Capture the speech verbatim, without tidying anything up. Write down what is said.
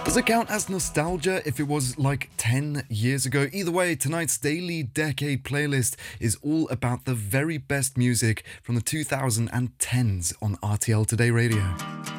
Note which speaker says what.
Speaker 1: Does it count as nostalgia if it was like ten years ago? Either way, tonight's Daily Decade playlist is all about the very best music from the two thousand tens on R T L Today Radio.